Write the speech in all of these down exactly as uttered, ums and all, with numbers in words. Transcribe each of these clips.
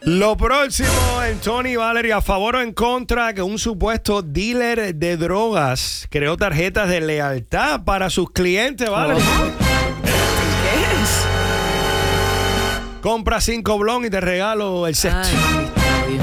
Lo próximo en Tony Valerie, ¿a favor o en contra que un supuesto dealer de drogas creó tarjetas de lealtad para sus clientes, Valerie? ¿Qué es? Compra cinco blon y te regalo el set. Ay,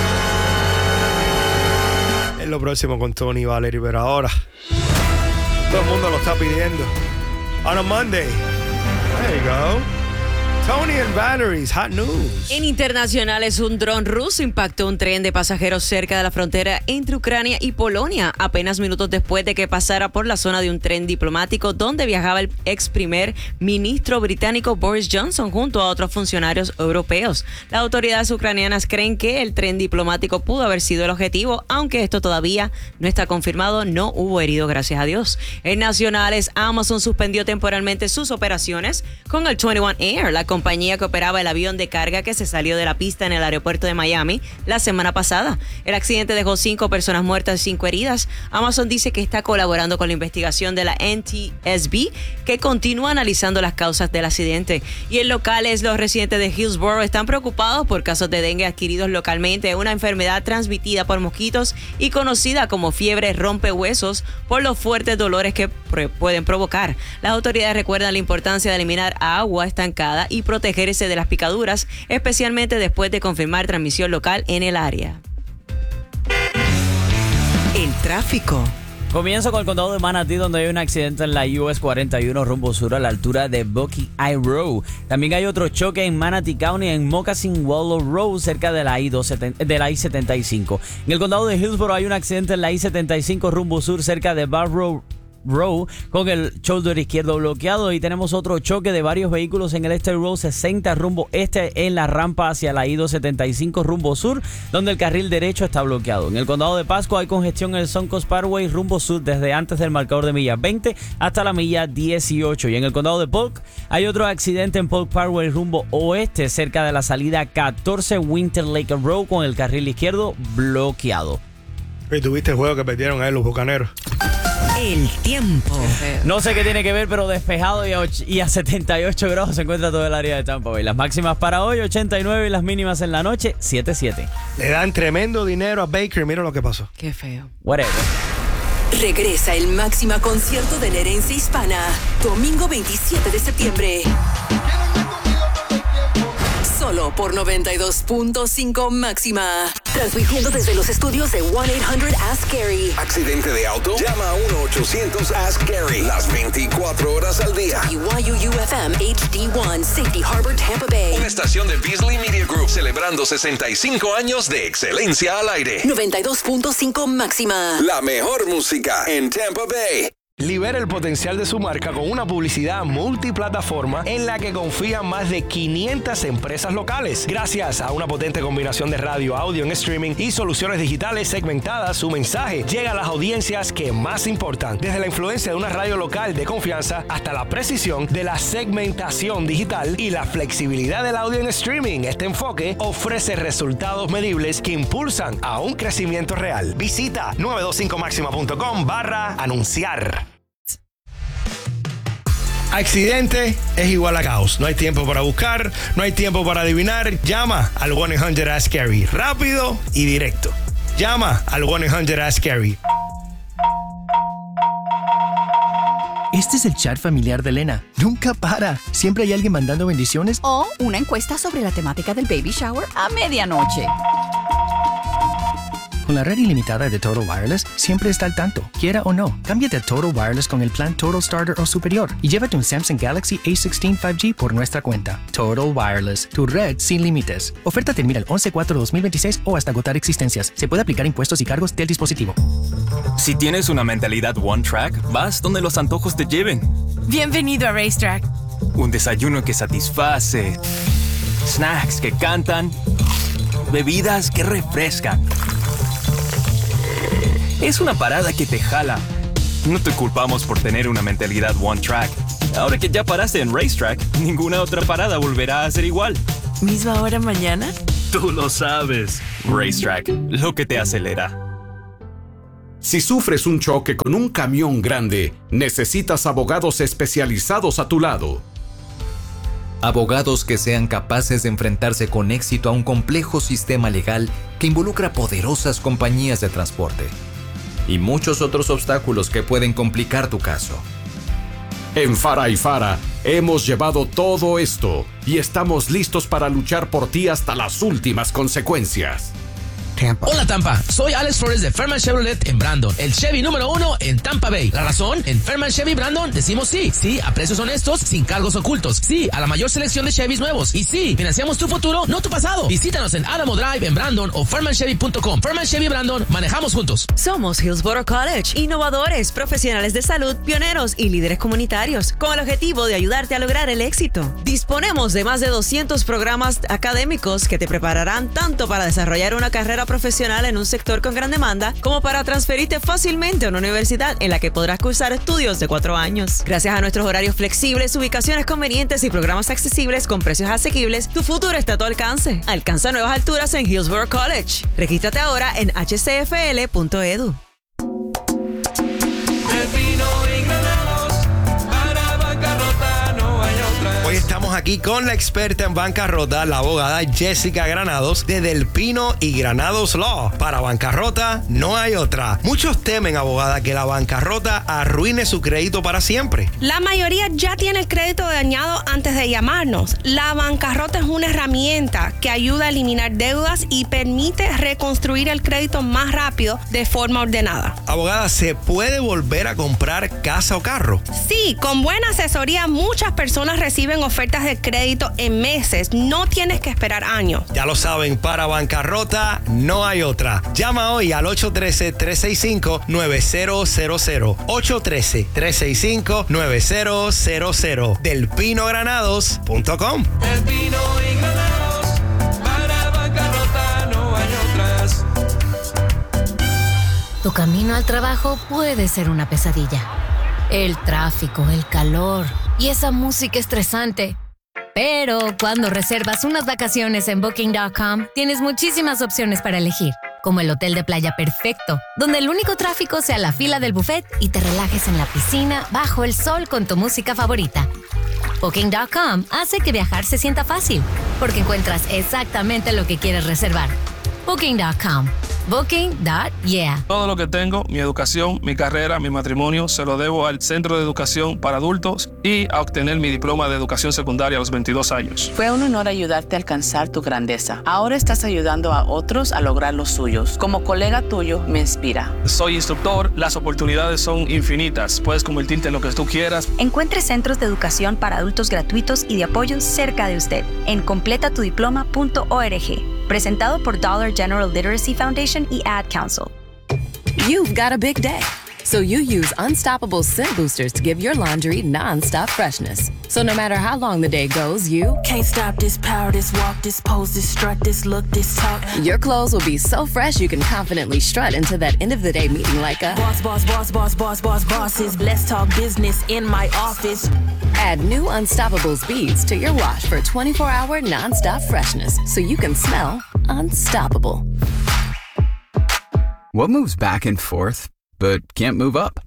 Es lo próximo con Tony Valerie, pero ahora todo el mundo lo está pidiendo. On a Monday. There you go. Tony and Valerie's Hot News. En internacionales, un dron ruso impactó un tren de pasajeros cerca de la frontera entre Ucrania y Polonia, apenas minutos después de que pasara por la zona de un tren diplomático donde viajaba el ex primer ministro británico Boris Johnson junto a otros funcionarios europeos. Las autoridades ucranianas creen que el tren diplomático pudo haber sido el objetivo, aunque esto todavía no está confirmado. No hubo heridos, gracias a Dios. En nacionales, Amazon suspendió temporalmente sus operaciones con el veintiuno Air, la compañía que operaba el avión de carga que se salió de la pista en el aeropuerto de Miami la semana pasada. El accidente dejó cinco personas muertas y cinco heridas. Amazon dice que está colaborando con la investigación de la N T S B, que continúa analizando las causas del accidente. Y en locales, los residentes de Hillsborough están preocupados por casos de dengue adquiridos localmente, una enfermedad transmitida por mosquitos y conocida como fiebre rompehuesos por los fuertes dolores que pueden provocar. Las autoridades recuerdan la importancia de eliminar agua estancada y protegerse de las picaduras, especialmente después de confirmar transmisión local en el área. El tráfico. Comienzo con el condado de Manatí, donde hay un accidente en la U S cuarenta y uno rumbo sur a la altura de Buckeye Road. También hay otro choque en Manatee County en Moccasin Wallow Road cerca de la I setenta y cinco. En el condado de Hillsborough hay un accidente en la I setenta y cinco rumbo sur cerca de Barrow Road con el shoulder izquierdo bloqueado, y tenemos otro choque de varios vehículos en el Este Road sesenta rumbo este en la rampa hacia la I setenta y cinco rumbo sur, donde el carril derecho está bloqueado. En el condado de Pasco hay congestión en el Suncoast Parkway rumbo sur desde antes del marcador de milla veinte hasta la milla dieciocho, y en el condado de Polk hay otro accidente en Polk Parkway rumbo oeste cerca de la salida catorce Winter Lake Road con el carril izquierdo bloqueado. ¿Y tuviste el juego que perdieron ahí los Bucaneros? El tiempo. No sé qué tiene que ver, pero despejado y a, och- y a setenta y ocho grados se encuentra todo el área de Tampa Bay. Las máximas para hoy, ochenta y nueve, y las mínimas en la noche, setenta y siete. Le dan tremendo dinero a Baker. Mira lo que pasó. Qué feo. Whatever. Regresa el Máxima concierto de la herencia hispana. Domingo veintisiete de septiembre. Solo por noventa y dos punto cinco Máxima. Transmitiendo desde los estudios de one eight hundred ask Gary. ¿Accidente de auto? Llama a uno ochocientos ask Gary. Las veinticuatro horas al día. Y Y U U F M H D uno Safety Harbor Tampa Bay. Una estación de Beasley Media Group celebrando sesenta y cinco años de excelencia al aire. noventa y dos punto cinco Máxima. La mejor música en Tampa Bay. Libera el potencial de su marca con una publicidad multiplataforma en la que confían más de quinientas empresas locales. Gracias a una potente combinación de radio, audio en streaming y soluciones digitales segmentadas, su mensaje llega a las audiencias que más importan. Desde la influencia de una radio local de confianza hasta la precisión de la segmentación digital y la flexibilidad del audio en streaming. Este enfoque ofrece resultados medibles que impulsan a un crecimiento real. Visita nueve dos cinco máxima punto com barra anunciar. Accidente es igual a caos. No hay tiempo para buscar, no hay tiempo para adivinar. Llama al one eight hundred ask Gary. Rápido y directo. Llama al one eight hundred ask Gary. Este es el chat familiar de Elena. Nunca para. Siempre hay alguien mandando bendiciones. O una encuesta sobre la temática del baby shower a medianoche. Con la red ilimitada de Total Wireless, siempre está al tanto, quiera o no. Cámbiate a Total Wireless con el plan Total Starter o superior y llévate un Samsung Galaxy A dieciséis cinco G por nuestra cuenta. Total Wireless, tu red sin límites. Oferta termina el once cuatro dos mil veintiséis o hasta agotar existencias. Se puede aplicar impuestos y cargos del dispositivo. Si tienes una mentalidad One Track, vas donde los antojos te lleven. Bienvenido a Racetrack. Un desayuno que satisface, snacks que cantan, bebidas que refrescan. Es una parada que te jala. No te culpamos por tener una mentalidad One Track. Ahora que ya paraste en Racetrack, ninguna otra parada volverá a ser igual. ¿Misma hora mañana? Tú lo sabes. Racetrack, lo que te acelera. Si sufres un choque con un camión grande, necesitas abogados especializados a tu lado. Abogados que sean capaces de enfrentarse con éxito a un complejo sistema legal que involucra poderosas compañías de transporte y muchos otros obstáculos que pueden complicar tu caso. En Fara y Fara hemos llevado todo esto y estamos listos para luchar por ti hasta las últimas consecuencias. Tampa. Hola Tampa, soy Alex Flores de Fairman Chevrolet en Brandon, el Chevy número uno en Tampa Bay. La razón, en Fairman Chevy Brandon decimos sí, sí a precios honestos, sin cargos ocultos, sí a la mayor selección de Chevys nuevos y sí, financiamos tu futuro, no tu pasado. Visítanos en Alamo Drive en Brandon o fairman chevy punto com. Fairman Chevy Brandon, manejamos juntos. Somos Hillsborough College, innovadores, profesionales de salud, pioneros y líderes comunitarios, con el objetivo de ayudarte a lograr el éxito. Disponemos de más de doscientos programas académicos que te prepararán tanto para desarrollar una carrera profesional en un sector con gran demanda, como para transferirte fácilmente a una universidad en la que podrás cursar estudios de cuatro años. Gracias a nuestros horarios flexibles, ubicaciones convenientes y programas accesibles con precios asequibles, tu futuro está a tu alcance. Alcanza nuevas alturas en Hillsborough College. Regístrate ahora en h c f l punto e d u. Hoy estamos aquí con la experta en bancarrota, la abogada Jessica Granados, de Del Pino y Granados Law. Para bancarrota no hay otra. Muchos temen, abogada, que la bancarrota arruine su crédito para siempre. La mayoría ya tiene el crédito dañado antes de llamarnos. La bancarrota es una herramienta que ayuda a eliminar deudas y permite reconstruir el crédito más rápido de forma ordenada. Abogada, ¿se puede volver a comprar casa o carro? Sí, con buena asesoría muchas personas reciben ofertas de crédito en meses. No tienes que esperar años. Ya lo saben, para bancarrota no hay otra. Llama hoy al ocho uno tres, tres seis cinco, nueve cero cero cero. ocho uno tres, tres seis cinco, nueve cero cero cero. del pino granados punto com. Del Pino y Granados, para bancarrota no hay otras. Tu camino al trabajo puede ser una pesadilla. El tráfico, el calor y esa música estresante. Pero cuando reservas unas vacaciones en booking punto com, tienes muchísimas opciones para elegir, como el hotel de playa perfecto, donde el único tráfico sea la fila del buffet y te relajes en la piscina bajo el sol con tu música favorita. booking punto com hace que viajar se sienta fácil, porque encuentras exactamente lo que quieres reservar. booking punto com. Booking punto yeah. Todo lo que tengo, mi educación, mi carrera, mi matrimonio, se lo debo al Centro de Educación para Adultos y a obtener mi diploma de educación secundaria a los veintidós años. Fue un honor ayudarte a alcanzar tu grandeza. Ahora estás ayudando a otros a lograr los suyos. Como colega tuyo, me inspira. Soy instructor, las oportunidades son infinitas. Puedes convertirte en lo que tú quieras. Encuentre centros de educación para adultos gratuitos y de apoyo cerca de usted en completa tu diploma punto org. Presentado por Dollar General Literacy Foundation y Ad Council. You've got a big day, so you use Unstoppable Scent Boosters to give your laundry non-stop freshness. So no matter how long the day goes, you can't stop this power, this walk, this pose, this strut, this look, this talk. Your clothes will be so fresh you can confidently strut into that end of the day meeting like a boss, boss, boss, boss, boss, boss, bosses. Let's talk business in my office. Add new Unstoppables beads to your wash for twenty-four hour non-stop freshness, so you can smell unstoppable. What moves back and forth, but can't move up?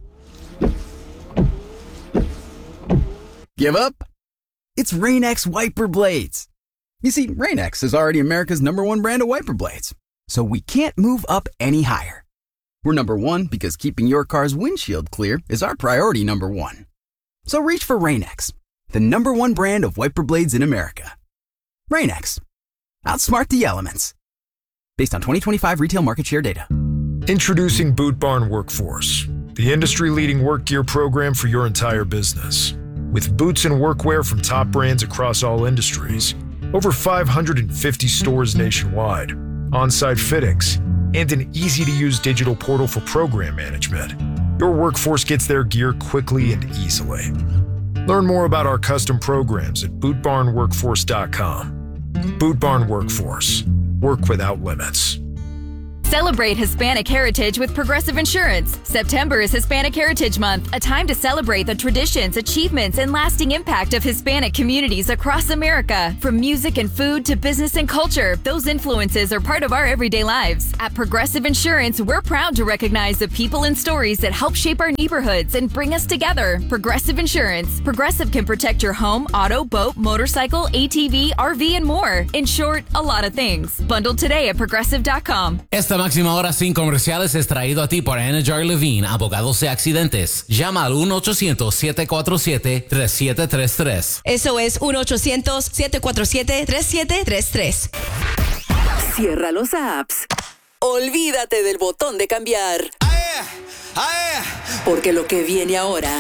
Give up? It's Rain-X wiper blades. You see, Rain-X is already America's number one brand of wiper blades, so we can't move up any higher. We're number one because keeping your car's windshield clear is our priority number one. So reach for Rain-X, the number one brand of wiper blades in America. Rain-X. Outsmart the elements. Based on twenty twenty-five retail market share data. Introducing Boot Barn Workforce, the industry-leading work gear program for your entire business. With boots and workwear from top brands across all industries, over five hundred fifty stores nationwide, on-site fittings, and an easy-to-use digital portal for program management, your workforce gets their gear quickly and easily. Learn more about our custom programs at boot barn workforce dot com. Boot Barn Workforce. Work without limits. Celebrate Hispanic heritage with Progressive Insurance. September is Hispanic Heritage Month, a time to celebrate the traditions, achievements, and lasting impact of Hispanic communities across America. From music and food to business and culture, those influences are part of our everyday lives. At Progressive Insurance, we're proud to recognize the people and stories that help shape our neighborhoods and bring us together. Progressive Insurance. Progressive can protect your home, auto, boat, motorcycle, A T V, R V, and more. In short, a lot of things. Bundle today at progressive dot com. Esta máxima hora sin comerciales es traído a ti por Anajar Levine, abogados de accidentes. Llama al uno ochocientos, siete cuatro siete, tres siete tres tres. Eso es uno ochocientos, siete cuatro siete, tres siete tres tres. Cierra los apps. Olvídate del botón de cambiar. Porque lo que viene ahora